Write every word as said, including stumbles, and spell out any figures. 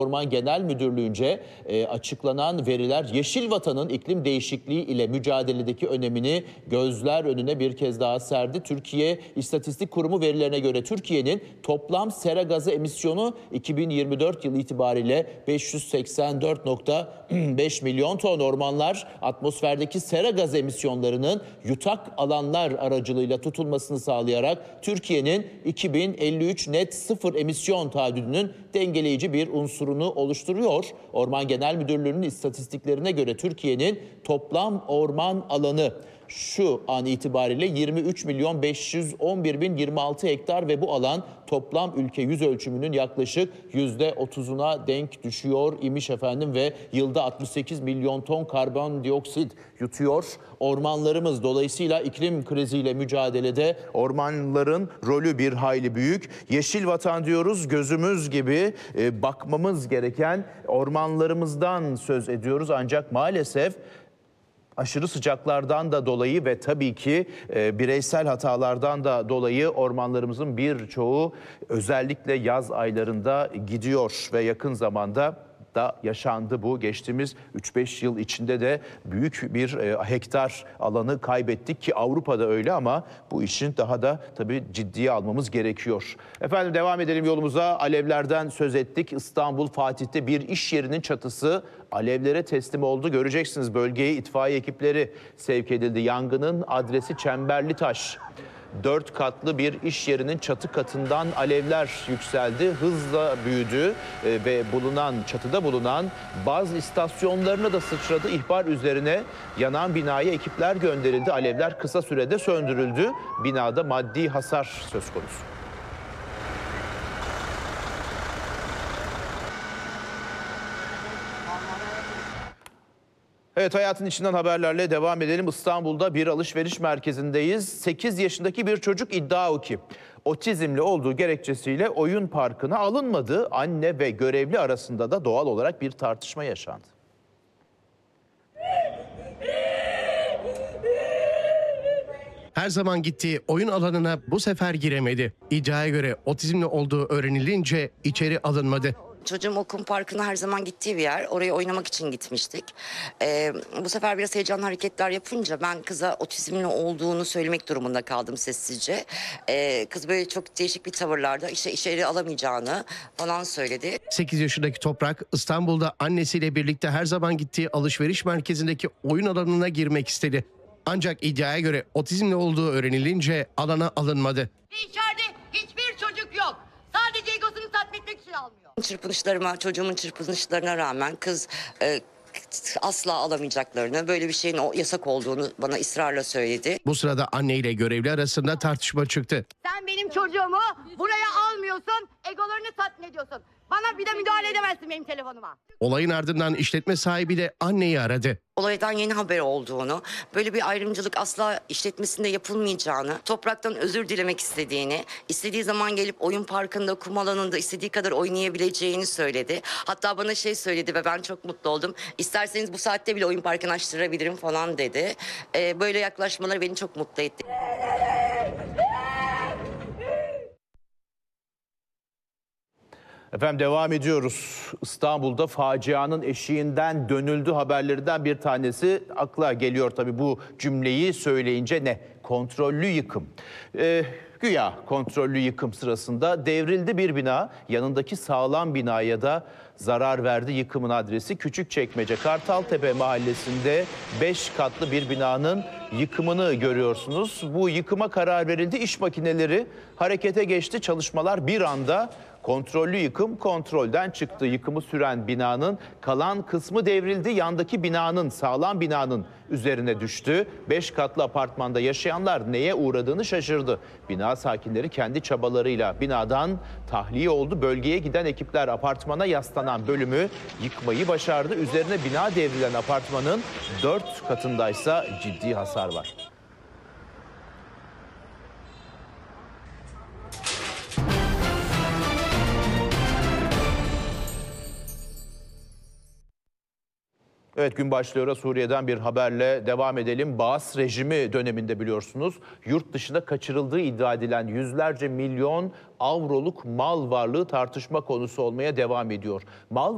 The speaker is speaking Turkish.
Orman Genel Müdürlüğü'nce e, açıklanan veriler Yeşil Vatan'ın iklim değişikliği ile mücadeledeki önemini gözler önüne bir kez daha serdi. Türkiye İstatistik Kurumu verilerine göre Türkiye'nin toplam sera gazı emisyonu iki bin yirmi dört yılı itibariyle beş yüz seksen dört nokta beş milyon ton. Ormanlar atmosferdeki sera gazı emisyonlarının yutak alanlar aracılığıyla tutulmasını sağlayarak Türkiye'nin iki bin elli üç net sıfır emisyon taahhüdünün dengeleyici bir unsuru oluşturuyor. Orman Genel Müdürlüğü'nün istatistiklerine göre Türkiye'nin toplam orman alanı şu an itibariyle yirmi üç milyon beş yüz on bir bin yirmi altı hektar ve bu alan toplam ülke yüz ölçümünün yaklaşık yüzde otuzuna denk düşüyor imiş efendim ve yılda altmış sekiz milyon ton karbondioksit yutuyor ormanlarımız. Dolayısıyla iklim kriziyle mücadelede ormanların rolü bir hayli büyük. Yeşil Vatan diyoruz, gözümüz gibi e, bakmamız gereken ormanlarımızdan söz ediyoruz ancak maalesef aşırı sıcaklardan da dolayı ve tabii ki e, bireysel hatalardan da dolayı ormanlarımızın birçoğu özellikle yaz aylarında gidiyor ve yakın zamanda da yaşandı bu. Geçtiğimiz üç beş yıl içinde de büyük bir e, hektar alanı kaybettik ki Avrupa'da öyle ama bu işin daha da tabii ciddiye almamız gerekiyor. Efendim devam edelim yolumuza. Alevlerden söz ettik. İstanbul Fatih'te bir iş yerinin çatısı alevlere teslim oldu. Göreceksiniz bölgeye itfaiye ekipleri sevk edildi. Yangının adresi Çemberlitaş. Dört katlı bir iş yerinin çatı katından alevler yükseldi. Hızla büyüdü ve bulunan çatıda bulunan baz istasyonlarına da sıçradı. İhbar üzerine yanan binaya ekipler gönderildi. Alevler kısa sürede söndürüldü. Binada maddi hasar söz konusu. Evet, hayatın içinden haberlerle devam edelim. İstanbul'da bir alışveriş merkezindeyiz. sekiz yaşındaki bir çocuk iddia o ki otizmli olduğu gerekçesiyle oyun parkına alınmadı. Anne ve görevli arasında da doğal olarak bir tartışma yaşandı. Her zaman gittiği oyun alanına bu sefer giremedi. İddiaya göre otizmli olduğu öğrenilince içeri alınmadı. Çocuğum okul parkına her zaman gittiği bir yer. Oraya oynamak için gitmiştik. Ee, bu sefer biraz heyecanlı hareketler yapınca ben kıza otizmli olduğunu söylemek durumunda kaldım sessizce. Ee, kız böyle çok değişik bir tavırlarda işte içeri alamayacağını falan söyledi. sekiz yaşındaki Toprak İstanbul'da annesiyle birlikte her zaman gittiği alışveriş merkezindeki oyun alanına girmek istedi. Ancak iddiaya göre otizmli olduğu öğrenilince alana alınmadı. İçeride hiçbir çocuk yok. Sadece egosunu tatmin etmek için almıyor. Çırpınışlarıma, çocuğumun çırpınışlarına rağmen kız e, asla alamayacaklarını, böyle bir şeyin o yasak olduğunu bana ısrarla söyledi. Bu sırada anne ile görevli arasında tartışma çıktı. Sen benim çocuğumu buraya almıyorsun, egolarını tatmin ediyorsun. Bana bir de müdahale edemezsin benim telefonuma. Olayın ardından işletme sahibi de anneyi aradı. Olaydan yeni haber olduğunu, böyle bir ayrımcılık asla işletmesinde yapılmayacağını, Toprak'tan özür dilemek istediğini, istediği zaman gelip oyun parkında, kum alanında istediği kadar oynayabileceğini söyledi. Hatta bana şey söyledi ve ben çok mutlu oldum. İsterseniz bu saatte bile oyun parkını açtırabilirim falan dedi. Ee, böyle yaklaşmaları beni çok mutlu etti. Efendim devam ediyoruz. İstanbul'da facianın eşiğinden dönüldü haberlerinden bir tanesi akla geliyor tabii bu cümleyi söyleyince ne? Kontrollü yıkım. Ee, güya kontrollü yıkım sırasında devrildi bir bina. Yanındaki sağlam binaya da zarar verdi. Yıkımın adresi Küçükçekmece Kartaltepe mahallesinde beş katlı bir binanın yıkımını görüyorsunuz. Bu yıkıma karar verildi. İş makineleri harekete geçti. Çalışmalar bir anda kontrollü yıkım kontrolden çıktı. Yıkımı süren binanın kalan kısmı devrildi. Yandaki binanın, sağlam binanın üzerine düştü. Beş katlı apartmanda yaşayanlar neye uğradığını şaşırdı. Bina sakinleri kendi çabalarıyla binadan tahliye oldu. Bölgeye giden ekipler apartmana yaslanan bölümü yıkmayı başardı. Üzerine bina devrilen apartmanın dört katındaysa ciddi hasar var. Evet, gün başlıyor. Suriye'den bir haberle devam edelim. Baas rejimi döneminde biliyorsunuz yurt dışına kaçırıldığı iddia edilen yüzlerce milyon avroluk mal varlığı tartışma konusu olmaya devam ediyor. Mal